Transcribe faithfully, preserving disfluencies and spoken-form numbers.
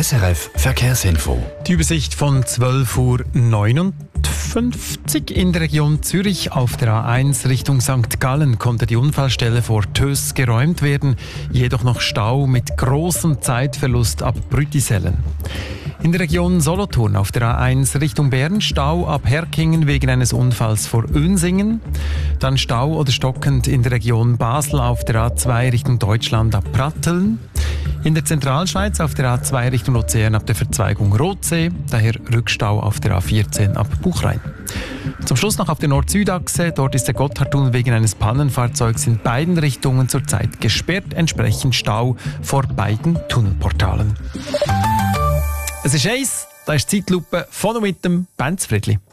S R F Verkehrsinfo. Die Übersicht von zwölf Uhr neunundfünfzig in der Region Zürich. Auf der A eins Richtung Sankt Gallen konnte die Unfallstelle vor Töss geräumt werden, jedoch noch Stau mit großem Zeitverlust ab Brütisellen. In der Region Solothurn auf der A eins Richtung Bern Stau ab Herkingen wegen eines Unfalls vor Önsingen. Dann Stau oder stockend in der Region Basel auf der A zwei Richtung Deutschland ab Pratteln. In der Zentralschweiz auf der A zwei Richtung Luzern ab der Verzweigung Rotsee, daher Rückstau auf der A vierzehn ab Buchrein. Zum Schluss noch auf der Nord-Süd-Achse, dort ist der Gotthardtunnel wegen eines Pannenfahrzeugs in beiden Richtungen zurzeit gesperrt, entsprechend Stau vor beiden Tunnelportalen. Es ist eins, da ist die Zeitlupe von und mit dem Benz Friedli.